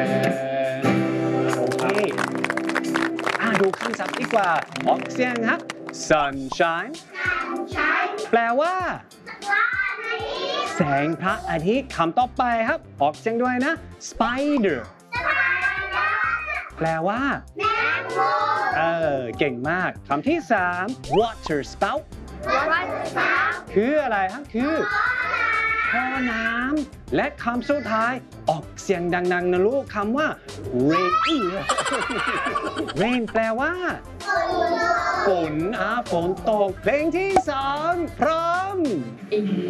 โอเคดูคำศัพท์ดีกว่าออกเสียงครับ sunshine แปลว่าแสงพระอาทิตย์คำต่อไปครับออกเสียงด้วยนะ spider แปลว่าเก่งมากคำที่3 water spout คืออะไรครับคือท่อน้ำและคำสุดท้ายออกเสียงดังๆนะลูกคำว่า rain rain แปลว่าฝนฝนตกเพลงที่2พร้อม